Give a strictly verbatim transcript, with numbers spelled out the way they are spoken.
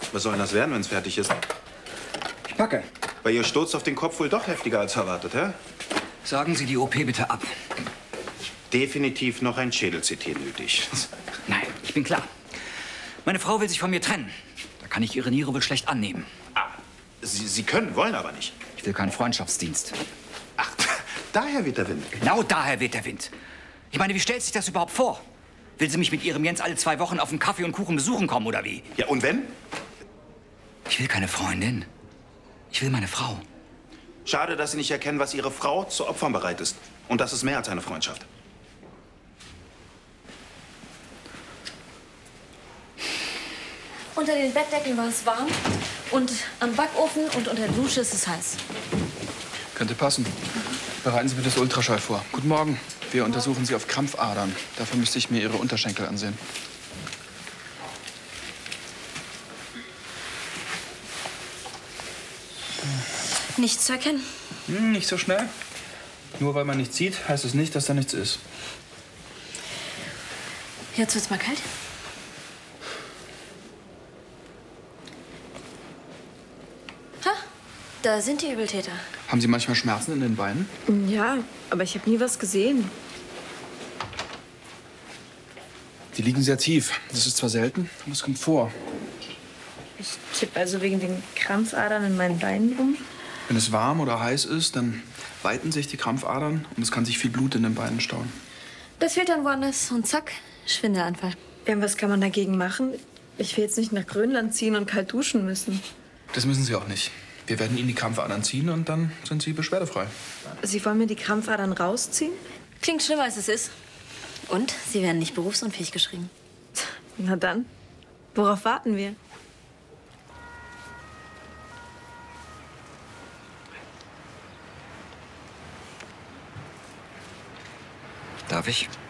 Was soll denn das werden, wenn es fertig ist? Ich packe. Bei ihr Sturz auf den Kopf wohl doch heftiger als erwartet, hä? Sagen Sie die O P bitte ab. Definitiv noch ein Schädel-C T nötig. Nein, ich bin klar. Meine Frau will sich von mir trennen. Da kann ich ihre Niere wohl schlecht annehmen. Ah, Sie, Sie können, wollen aber nicht. Ich will keinen Freundschaftsdienst. Ach, daher weht der Wind. Genau daher weht der Wind. Ich meine, wie stellt sich das überhaupt vor? Will sie mich mit ihrem Jens alle zwei Wochen auf einen Kaffee und Kuchen besuchen kommen, oder wie? Ja, und wenn? Ich will keine Freundin. Ich will meine Frau. Schade, dass Sie nicht erkennen, was Ihre Frau zu opfern bereit ist. Und das ist mehr als eine Freundschaft. Unter den Bettdecken war es warm und am Backofen und unter der Dusche ist es heiß. Könnte passen. Bereiten Sie bitte das Ultraschall vor. Guten Morgen. Wir untersuchen Sie auf Krampfadern. Dafür müsste ich mir Ihre Unterschenkel ansehen. Nichts zu erkennen. Hm, nicht so schnell. Nur weil man nichts sieht, heißt es nicht, dass da nichts ist. Jetzt wird's mal kalt. Ha, da sind die Übeltäter. Haben Sie manchmal Schmerzen in den Beinen? Ja, aber ich habe nie was gesehen. Die liegen sehr tief. Das ist zwar selten, aber es kommt vor. Ich tippe also wegen den Krampfadern in meinen Beinen rum. Wenn es warm oder heiß ist, dann weiten sich die Krampfadern und es kann sich viel Blut in den Beinen stauen. Das fehlt dann woanders und zack, Schwindelanfall. Ja, was kann man dagegen machen? Ich will jetzt nicht nach Grönland ziehen und kalt duschen müssen. Das müssen Sie auch nicht. Wir werden Ihnen die Krampfadern ziehen und dann sind Sie beschwerdefrei. Sie wollen mir die Krampfadern rausziehen? Klingt schlimmer, als es ist. Und sie werden nicht berufsunfähig geschrieben. Na dann, worauf warten wir? Darf ich?